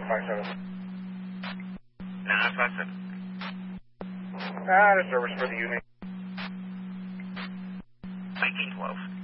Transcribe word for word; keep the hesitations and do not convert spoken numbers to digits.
five seven. nine five seven. Ah, the service for the unit. nineteen twelve.